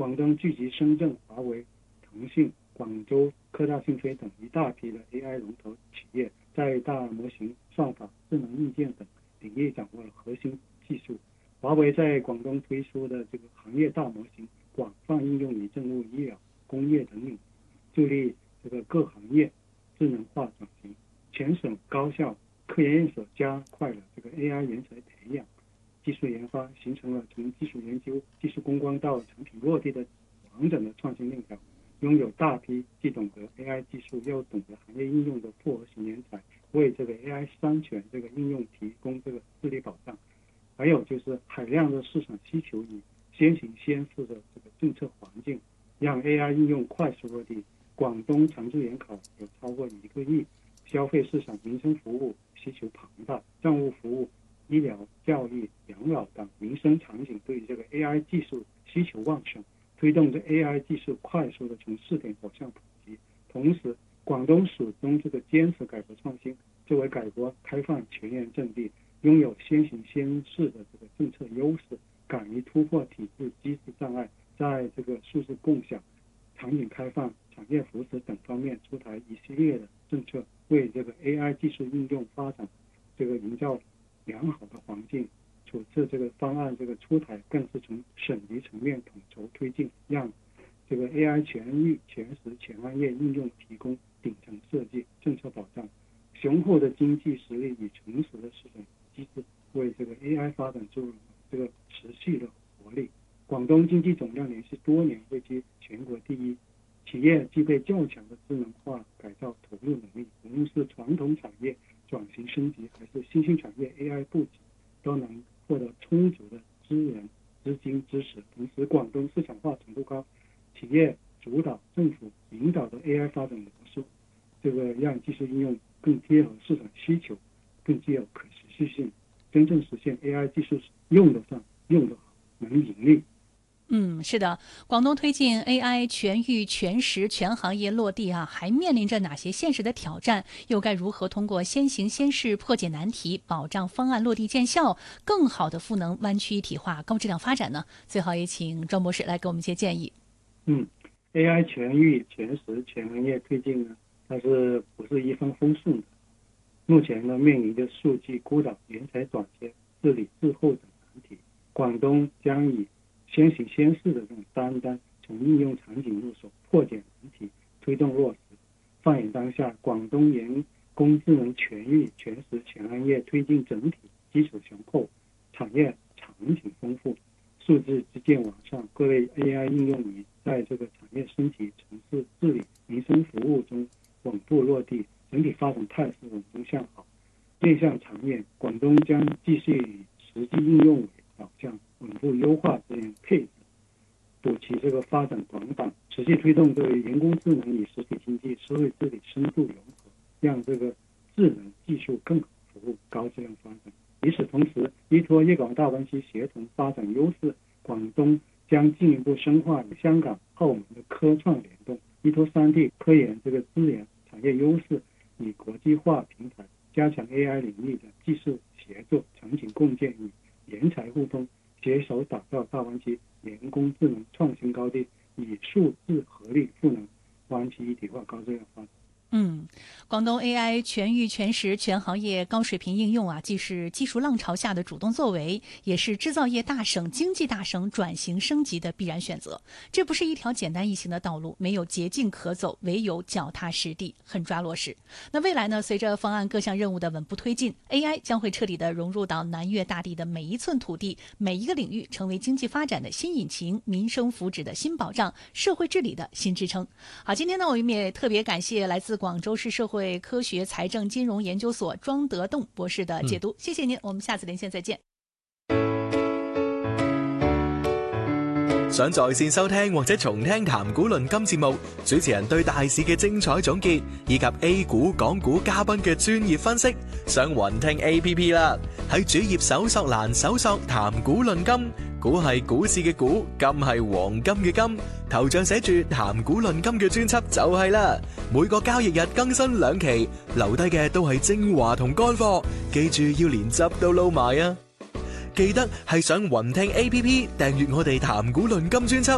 广东聚集深圳、华为、腾讯、广州科大讯飞等一大批的 AI 龙头企业，在大模型、算法、智能硬件等领域掌握了核心技术。华为在广东推出的这个行业大模型，广泛应用于政务、医疗、工业等领域，助力这个各行业智能化转型。全省高校、科研院所加快了这个 AI 人才培养、技术研发，形成了从技术研究、技术攻关到产品落地的完整的创新链条。拥有大批既懂得 AI 技术又懂得行业应用的复合型人才，为这个 AI 三权这个应用提供这个智力保障。还有就是海量的市场需求与先行先试的这个政策环境，让 AI 应用快速落地。广东常驻研考有超过1个亿，消费市场、民生服务需求庞大，政务服务、医疗、教育、养老等民生场景对这个 AI 技术需求旺盛，推动这 AI 技术快速的从试点走向普及。同时，广东始终这个坚持改革创新，作为改革开放前沿阵地，拥有先行先试的这个政策优势，敢于突破体制机制障碍，在这个数字共享、场景开放、产业扶持等方面出台一系列的政策，为这个 AI 技术应用发展这个营造良好的环境。处置这个方案这个出台，更是从省级层面统筹推进，让这个 AI 全域、全时、全行业应用提供顶层设计、政策保障。雄厚的经济实力与成熟的市场机制，为这个 AI 发展注入这个持续的活力。广东经济总量连续多年位居全国第一，企业具备较强的智能化改造投入能力，无论是传统产业转型升级，还是新兴产业 AI 布局，都能获得充足的资源、资金支持。同时，广东市场化程度高，企业主导、政府引导的 AI 发展模式，这个让技术应用更贴合市场需求，更具有可持续性，真正实现 AI 技术用得上、用得好、能盈利。 是的，广东推进 AI 全域、全时、全行业落地还面临着哪些现实的挑战？又该如何通过先行先试破解难题，保障方案落地见效，更好的赋能湾区一体化、高质量发展呢？最好也请庄博士来给我们一些建议。 AI 全域、全时、全行业推进呢，它是不是一帆风顺的？目前呢，面临着数据孤岛、人才短缺、治理滞后等难题。广东将以先行先试的这种担当，从应用场景入手，破解难题，推动落实。放眼当下，广东人工智能全域、全时、全行业推进整体基础雄厚，产业场景丰富，数字基建完善，各类 AI 应用于在这个产业升级、城市治理、民生服务中稳步落地，整体发展态势稳中向好。面向长远，广东将继续以实际应用为导向，稳步优化资源配置，补齐这个发展短板，持续推动这个人工智能与实体经济、社会治理深度融合，让这个智能技术更好服务高质量发展。与此同时，依托粤港大湾区协同发展优势，广东将进一步深化与香港、澳门的科创联动，依托3地科研这个资源、产业优势与国际化平台，加强 AI 领域的技术协作、场景共建与人才互通，携手打造大湾区人工智能创新高地，以数字合力赋能湾区一体化高质量发展。 广东 AI 全域、全时、全行业高水平应用既是技术浪潮下的主动作为，也是制造业大省、经济大省转型升级的必然选择。这不是一条简单易行的道路，没有捷径可走，唯有脚踏实地，狠抓落实。那未来呢？随着方案各项任务的稳步推进， AI 将会彻底的融入到南粤大地的每一寸土地、每一个领域，成为经济发展的新引擎、民生福祉的新保障、社会治理的新支撑。好，今天呢，我们也特别感谢来自广州市社会科学财政金融研究所庄德栋博士的解读，谢谢您，我们下次连线再见。 想在線收聽或者重聽談股論金節目，主持人對大市嘅精彩總結，以及 A 股、港股嘉賓嘅專業分析，上雲聽 APP 啦。喺主頁搜索欄搜索談股論金，股係股市嘅股，金係黃金嘅金，頭像寫住談股論金嘅專輯就係啦。每個交易日更新2期，留低嘅都係精華同乾貨，記住要連汁都撈埋啊！記得係上雲聽 APP 訂閱我哋談股論金專輯。